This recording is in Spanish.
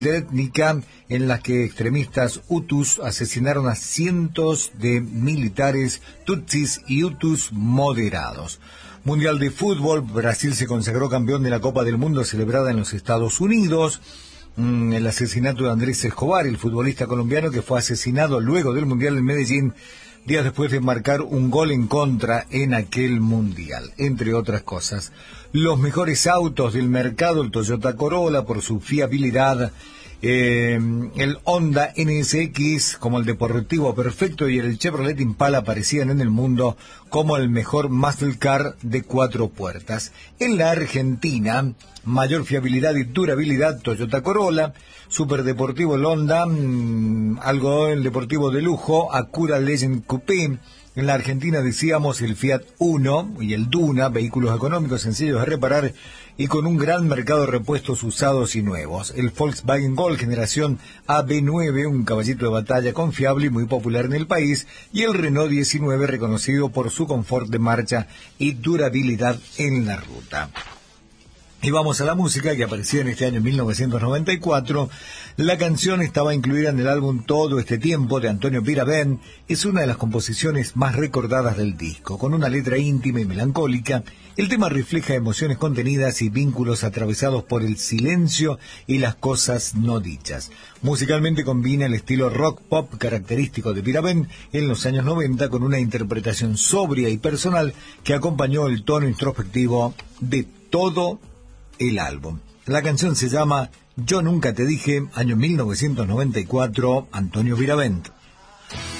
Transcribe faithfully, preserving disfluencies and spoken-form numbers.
étnica en las que extremistas hutus asesinaron a cientos de militares tutsis y hutus moderados. Mundial de Fútbol, Brasil se consagró campeón de la Copa del Mundo celebrada en los Estados Unidos. Mm, el asesinato de Andrés Escobar, el futbolista colombiano que fue asesinado luego del Mundial en Medellín, días después de marcar un gol en contra en aquel Mundial, entre otras cosas. Los mejores autos del mercado, el Toyota Corolla por su fiabilidad, eh, el Honda N S X como el deportivo perfecto y el Chevrolet Impala aparecían en el mundo como el mejor muscle car de cuatro puertas. En la Argentina, mayor fiabilidad y durabilidad, Toyota Corolla, superdeportivo el Honda, mmm, algo el deportivo de lujo, Acura Legend Coupé. En la Argentina decíamos el Fiat Uno y el Duna, vehículos económicos sencillos de reparar y con un gran mercado de repuestos usados y nuevos. El Volkswagen Gol generación A B nueve, un caballito de batalla confiable y muy popular en el país, y el Renault diecinueve, reconocido por su confort de marcha y durabilidad en la ruta. Y vamos a la música que aparecía en este año mil novecientos noventa y cuatro. La canción estaba incluida en el álbum Todo este tiempo de Antonio Piravent. Es una de las composiciones más recordadas del disco. Con una letra íntima y melancólica, el tema refleja emociones contenidas y vínculos atravesados por el silencio y las cosas no dichas. Musicalmente combina el estilo rock pop característico de Piravent en los años noventa con una interpretación sobria y personal que acompañó el tono introspectivo de todo el álbum. La canción se llama Yo nunca te dije, año mil novecientos noventa y cuatro, Antonio Piravent.